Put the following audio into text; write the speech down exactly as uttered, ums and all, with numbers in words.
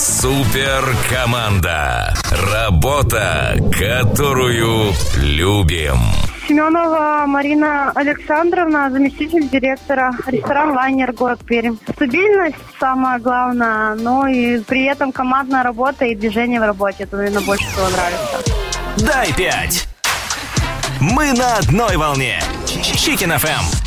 Супер команда. Работа, которую любим. Семенова Марина Александровна, заместитель директора, ресторан «Лайнер», город Пермь. Стабильность самое главное, но и при этом командная работа и движение в работе. Это, наверное, больше всего нравится. Дай пять. Мы на одной волне. Chicken эф эм.